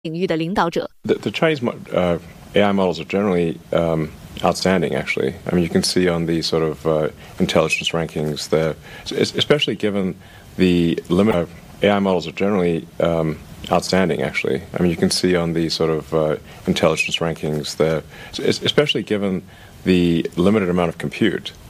领域的领导者。 The Chinese AI models are generally outstanding, actually. I mean, you can see on the sort of intelligence rankings there, especially given the limit of AI models are generally outstanding, actually. I mean, you can see on the sort of intelligence rankings there, especially given the limited amount of compute